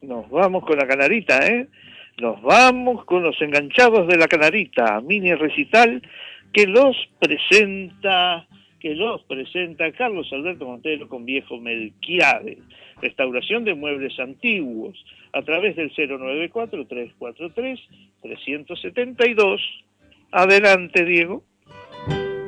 Nos vamos con la Canarita, ¿eh? Nos vamos con los enganchados de la Canarita, mini recital que los presenta Carlos Alberto Montero con Viejo Melquiades. Restauración de muebles antiguos a través del 094-343-372. Adelante, Diego.